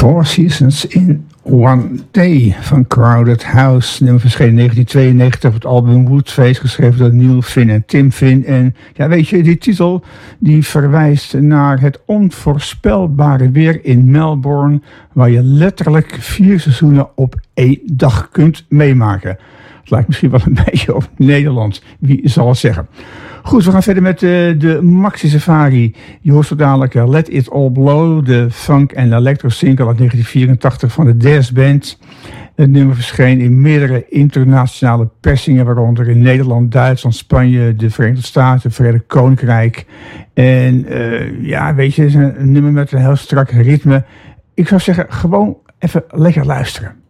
Four Seasons in One Day van Crowded House. Nummer verscheen in 1992 op het album Woodface, geschreven door Neil Finn en Tim Finn. En ja, weet je, die titel die verwijst naar het onvoorspelbare weer in Melbourne, waar je letterlijk 4 seizoenen op 1 dag kunt meemaken. Het lijkt misschien wel een beetje op Nederland, wie zal het zeggen. Goed, we gaan verder met de Maxi Safari. Je hoort zo dadelijk Let It All Blow, de funk- en electro-single uit 1984 van de Dazz Band. Het nummer verscheen in meerdere internationale persingen, waaronder in Nederland, Duitsland, Spanje, de Verenigde Staten, het Verenigd Koninkrijk. En ja, weet je, het is een nummer met een heel strak ritme. Ik zou zeggen, gewoon even lekker luisteren.